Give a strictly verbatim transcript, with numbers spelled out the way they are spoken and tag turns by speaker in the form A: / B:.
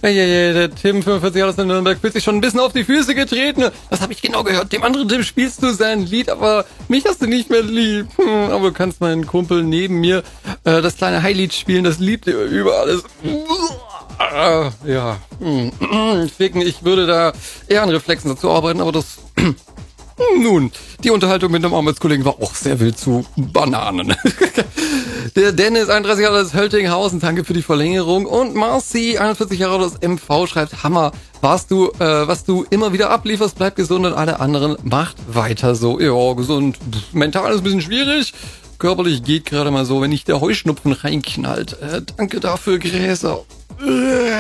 A: Hey, hey, hey, der Tim, fünfundvierzig Jahre aus Nürnberg, fühlt sich schon ein bisschen auf die Füße getreten. Das habe ich genau gehört. Dem anderen Tim spielst du sein Lied, aber mich hast du nicht mehr lieb. Hm, aber du kannst meinen Kumpel neben mir äh, das kleine Highlied spielen. Das liebt ihr über alles. Uh, ja, hm. Ficken, ich würde da eher an Reflexen dazu arbeiten, aber das... Nun, die Unterhaltung mit dem Arbeitskollegen war auch sehr wild zu Bananen. Der Dennis, einunddreißig Jahre aus Höltinghausen, danke für die Verlängerung. Und Marcy, einundvierzig Jahre aus M V, schreibt, Hammer, warst du, äh, was du immer wieder ablieferst, bleib gesund und alle anderen macht weiter so. Ja, gesund. Pff, mental ist ein bisschen schwierig. Körperlich geht gerade mal so, wenn nicht der Heuschnupfen reinknallt. Äh, danke dafür, Gräser.